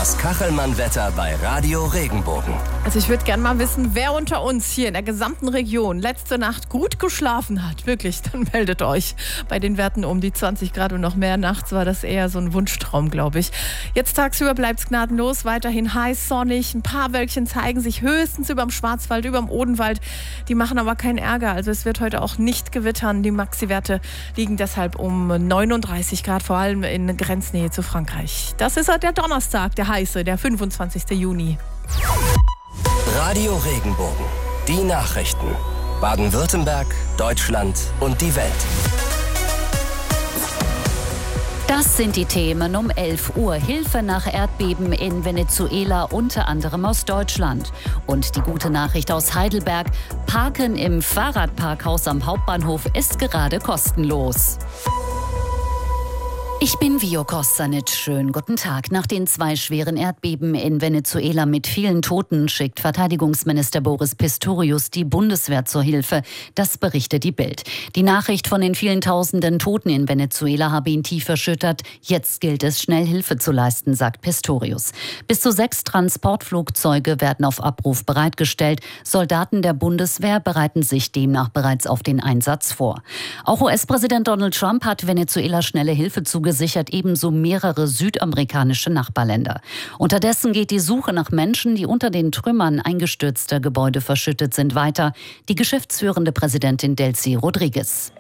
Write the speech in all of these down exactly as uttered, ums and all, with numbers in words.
Das Kachelmann-Wetter bei Radio Regenbogen. Also ich würde gerne mal wissen, wer unter uns hier in der gesamten Region letzte Nacht gut geschlafen hat. Wirklich, dann meldet euch. Bei den Werten um die zwanzig Grad und noch mehr. Nachts war das eher so ein Wunschtraum, glaube ich. Jetzt tagsüber bleibt es gnadenlos, weiterhin heiß, sonnig. Ein paar Wölkchen zeigen sich höchstens über dem Schwarzwald, über dem Odenwald. Die machen aber keinen Ärger. Also es wird heute auch nicht gewittern. Die Maxi-Werte liegen deshalb um neununddreißig Grad, vor allem in Grenznähe zu Frankreich. Das ist der Donnerstag, der heiße, der fünfundzwanzigsten Juni. Radio Regenbogen. Die Nachrichten. Baden-Württemberg, Deutschland und die Welt. Das sind die Themen um elf Uhr. Hilfe nach Erdbeben in Venezuela, unter anderem aus Deutschland. Und die gute Nachricht aus Heidelberg: Parken im Fahrradparkhaus am Hauptbahnhof ist gerade kostenlos. Ich bin Vio Kostanic. Schönen guten Tag. Nach den zwei schweren Erdbeben in Venezuela mit vielen Toten schickt Verteidigungsminister Boris Pistorius die Bundeswehr zur Hilfe. Das berichtet die Bild. Die Nachricht von den vielen tausenden Toten in Venezuela habe ihn tief erschüttert. Jetzt gilt es, schnell Hilfe zu leisten, sagt Pistorius. Bis zu sechs Transportflugzeuge werden auf Abruf bereitgestellt. Soldaten der Bundeswehr bereiten sich demnach bereits auf den Einsatz vor. Auch U S-Präsident Donald Trump hat Venezuela schnelle Hilfe zugesichert. Sichert ebenso mehrere südamerikanische Nachbarländer. Unterdessen geht die Suche nach Menschen, die unter den Trümmern eingestürzter Gebäude verschüttet sind, weiter. Die geschäftsführende Präsidentin Delcy Rodriguez.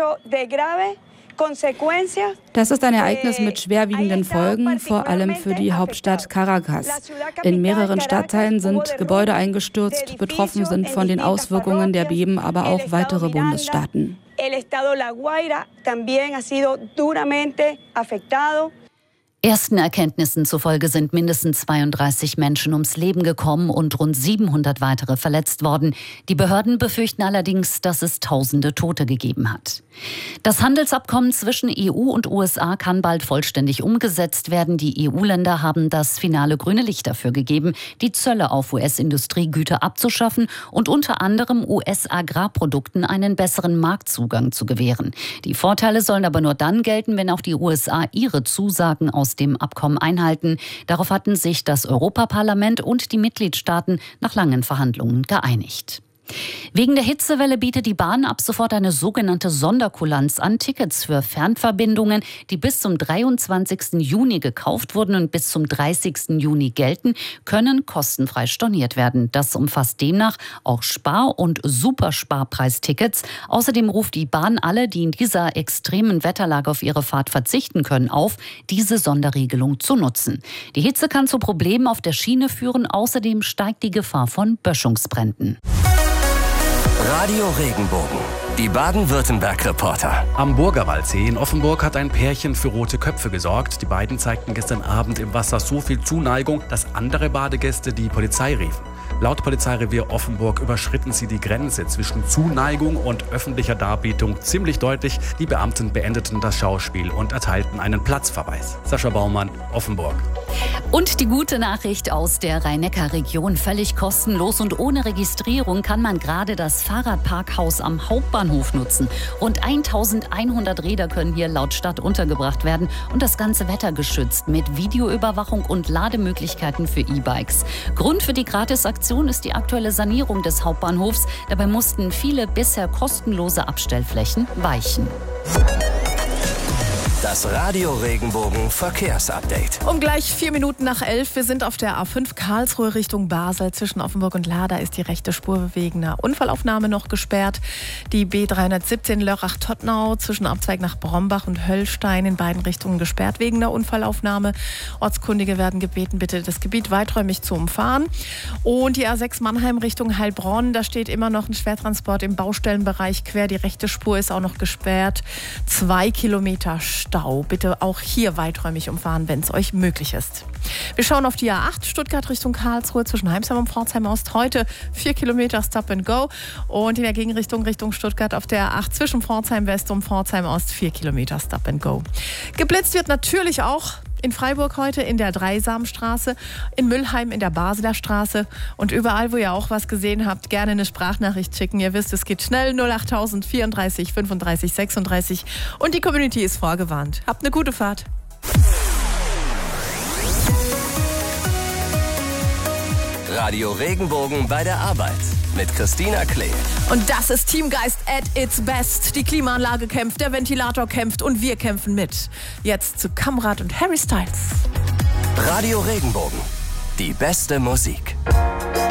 Das ist ein Ereignis mit schwerwiegenden Folgen, vor allem für die Hauptstadt Caracas. In mehreren Stadtteilen sind Gebäude eingestürzt, betroffen sind von den Auswirkungen der Beben aber auch weitere Bundesstaaten. El estado La Guaira también ha sido duramente afectado. Ersten Erkenntnissen zufolge sind mindestens zweiunddreißig Menschen ums Leben gekommen und rund siebenhundert weitere verletzt worden. Die Behörden befürchten allerdings, dass es tausende Tote gegeben hat. Das Handelsabkommen zwischen E U und U S A kann bald vollständig umgesetzt werden. Die E U-Länder haben das finale grüne Licht dafür gegeben, die Zölle auf U S-Industriegüter abzuschaffen und unter anderem U S-Agrarprodukten einen besseren Marktzugang zu gewähren. Die Vorteile sollen aber nur dann gelten, wenn auch die U S A ihre Zusagen aus dem Abkommen einhalten. Darauf hatten sich das Europaparlament und die Mitgliedstaaten nach langen Verhandlungen geeinigt. Wegen der Hitzewelle bietet die Bahn ab sofort eine sogenannte Sonderkulanz an. Tickets für Fernverbindungen, die bis zum dreiundzwanzigsten Juni gekauft wurden und bis zum dreißigsten Juni gelten, können kostenfrei storniert werden. Das umfasst demnach auch Spar- und Supersparpreistickets. Außerdem ruft die Bahn alle, die in dieser extremen Wetterlage auf ihre Fahrt verzichten können, auf, diese Sonderregelung zu nutzen. Die Hitze kann zu Problemen auf der Schiene führen. Außerdem steigt die Gefahr von Böschungsbränden. Radio Regenbogen. Die Baden-Württemberg-Reporter. Am Burgerwaldsee in Offenburg hat ein Pärchen für rote Köpfe gesorgt. Die beiden zeigten gestern Abend im Wasser so viel Zuneigung, dass andere Badegäste die Polizei riefen. Laut Polizeirevier Offenburg überschritten sie die Grenze zwischen Zuneigung und öffentlicher Darbietung ziemlich deutlich. Die Beamten beendeten das Schauspiel und erteilten einen Platzverweis. Sascha Baumann, Offenburg. Und die gute Nachricht aus der Rhein-Neckar-Region: völlig kostenlos und ohne Registrierung kann man gerade das Fahrradparkhaus am Hauptbahnhof nutzen. Rund eintausendeinhundert Räder können hier laut Stadt untergebracht werden und das ganze Wetter geschützt mit Videoüberwachung und Lademöglichkeiten für E-Bikes. Grund für die Gratisaktion ist die aktuelle Sanierung des Hauptbahnhofs. Dabei mussten viele bisher kostenlose Abstellflächen weichen. Das Radio Regenbogen Verkehrsupdate. Um gleich vier Minuten nach elf. Wir sind auf der A fünf Karlsruhe Richtung Basel. Zwischen Offenburg und Lahr, da ist die rechte Spur wegen einer Unfallaufnahme noch gesperrt. Die B dreihundertsiebzehn Lörrach-Tottnau zwischen Abzweig nach Brombach und Höllstein in beiden Richtungen gesperrt wegen einer Unfallaufnahme. Ortskundige werden gebeten, bitte das Gebiet weiträumig zu umfahren. Und die A sechs Mannheim Richtung Heilbronn, da steht immer noch ein Schwertransport im Baustellenbereich quer. Die rechte Spur ist auch noch gesperrt. Zwei Kilometer Stau. Bitte auch hier weiträumig umfahren, wenn es euch möglich ist. Wir schauen auf die A acht Stuttgart Richtung Karlsruhe zwischen Heimsheim und Pforzheim Ost. Heute vier Kilometer Stop and Go. Und in der Gegenrichtung Richtung Stuttgart auf der A acht zwischen Pforzheim West und Pforzheim Ost vier Kilometer Stop and Go. Geblitzt wird natürlich auch in Freiburg heute in der Dreisamstraße, in Müllheim in der Basler Straße und überall, wo ihr auch was gesehen habt, gerne eine Sprachnachricht schicken. Ihr wisst, es geht schnell, null acht null vierunddreißig fünfunddreißig sechsunddreißig und die Community ist vorgewarnt. Habt eine gute Fahrt. Radio Regenbogen bei der Arbeit mit Christina Klee. Und das ist Teamgeist at its best. Die Klimaanlage kämpft, der Ventilator kämpft und wir kämpfen mit. Jetzt zu Kamrat und Harry Styles. Radio Regenbogen. Die beste Musik.